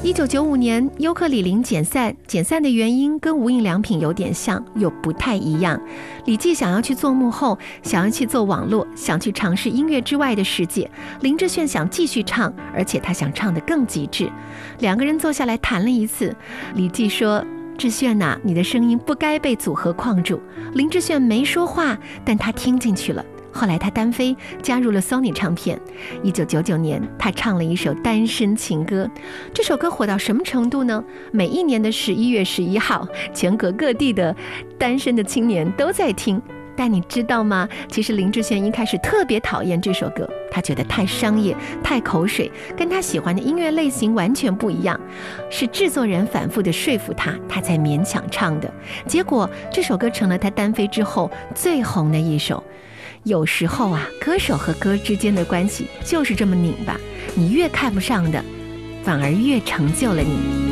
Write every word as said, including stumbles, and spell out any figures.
一九九五年，优客李林解散，解散的原因跟无印良品有点像，又不太一样。李济想要去做幕后，想要去做网络，想去尝试音乐之外的世界。林志炫想继续唱，而且他想唱得更极致。两个人坐下来谈了一次，李济说：“志炫呐、啊，你的声音不该被组合框住。”林志炫没说话，但他听进去了。后来他单飞，加入了 Sony 唱片。一九九九年，他唱了一首单身情歌。这首歌火到什么程度呢？每一年的十一月十一号，全国各地的单身的青年都在听。但你知道吗？其实林志炫一开始特别讨厌这首歌，他觉得太商业、太口水，跟他喜欢的音乐类型完全不一样。是制作人反复的说服他，他才勉强唱的。结果这首歌成了他单飞之后最红的一首。有时候啊，歌手和歌之间的关系就是这么拧巴，你越看不上的，反而越成就了你。